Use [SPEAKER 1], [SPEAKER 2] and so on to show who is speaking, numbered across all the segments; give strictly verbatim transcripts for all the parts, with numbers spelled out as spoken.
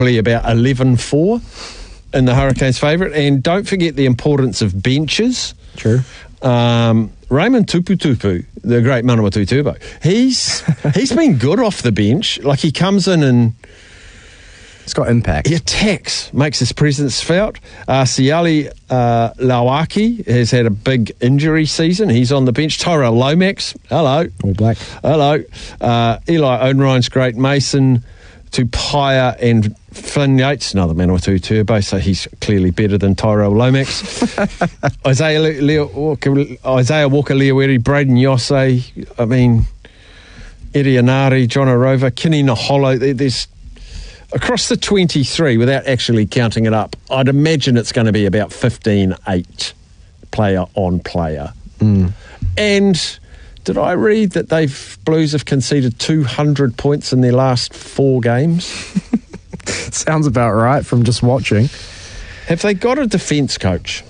[SPEAKER 1] about eleven four in the Hurricanes' favourite. And don't forget the importance of benches.
[SPEAKER 2] True.
[SPEAKER 1] Um, Raymond Tuputupu, the great Manawatu Turbo, he's he's been good off the bench. Like, he comes in and
[SPEAKER 2] it's got impact.
[SPEAKER 1] He attacks, makes his presence felt. Uh, Siali uh, Lauaki has had a big injury season. He's on the bench. Tyrell Lomax, hello.
[SPEAKER 2] All Black.
[SPEAKER 1] Hello. Uh, Eli Odenrein's great. Mason Tupaia and Flynn Yates, another Manawatu Turbo, so he's clearly better than Tyrell Lomax. Isaiah, Le- Leo, Walker, Isaiah Walker-Leaweri, Braden Yosse, I mean, Eddie Anari, John Orova, Kini Naholo. There, there's across the twenty-three, without actually counting it up, I'd imagine it's going to be about fifteen eight player on player.
[SPEAKER 2] Mm.
[SPEAKER 1] And did I read that they've Blues have conceded two hundred points in their last four games?
[SPEAKER 2] Sounds about right from just watching.
[SPEAKER 1] Have they got a defence coach?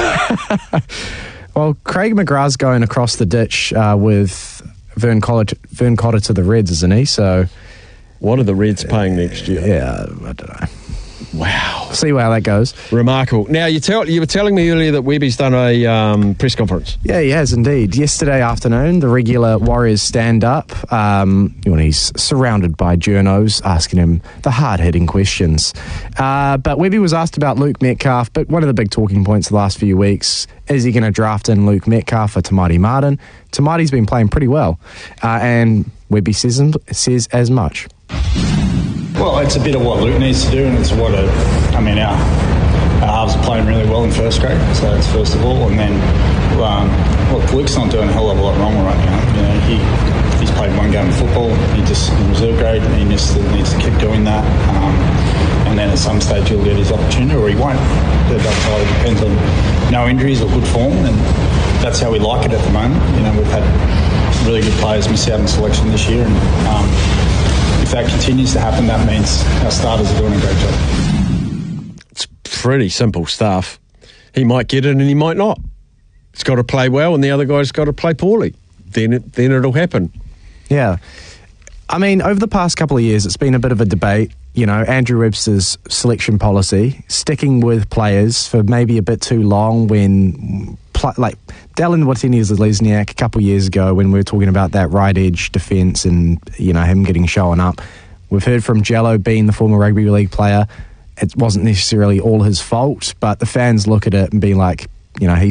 [SPEAKER 2] Well, Craig McGrath's going across the ditch uh, with Vern Cotter, Vern Cotter to the Reds, isn't he? So,
[SPEAKER 1] what are the Reds paying next year?
[SPEAKER 2] Yeah, I don't know.
[SPEAKER 1] Wow.
[SPEAKER 2] See how that goes.
[SPEAKER 1] Remarkable. Now, you tell you were telling me earlier that Webby's done a um, press conference.
[SPEAKER 2] Yeah, he has indeed. Yesterday afternoon, the regular Warriors stand-up, um, when he's surrounded by journos asking him the hard-hitting questions. Uh, but Webby was asked about Luke Metcalf, but one of the big talking points the last few weeks, is he going to draft in Luke Metcalf for Tamati Martin? Tamati's been playing pretty well, uh, and Webby says, says as much.
[SPEAKER 3] Well, it's a bit of what Luke needs to do, and it's what a, I mean, our, our halves are playing really well in first grade, so that's first of all. And then, um, look, Luke's not doing a hell of a lot wrong right now. You know, he he's played one game of football. He just in reserve grade, and he just needs to keep doing that. Um, and then at some stage he'll get his opportunity, or he won't. That entirely depends on no injuries or good form, and that's how we like it at the moment. You know, we've had really good players miss out on selection this year, and um, if that continues to happen, that means our starters are doing a great job.
[SPEAKER 1] It's pretty simple stuff. He might get it and he might not. It's got to play well and the other guy's got to play poorly. Then it, then it'll happen.
[SPEAKER 2] Yeah. I mean, over the past couple of years, it's been a bit of a debate. You know, Andrew Webster's selection policy, sticking with players for maybe a bit too long when, like, Dallin Watene-Zelezniak a couple of years ago when we were talking about that right edge defence and, you know, him getting shown up. We've heard from Jello being the former rugby league player. It wasn't necessarily all his fault, but the fans look at it and be like, you know, he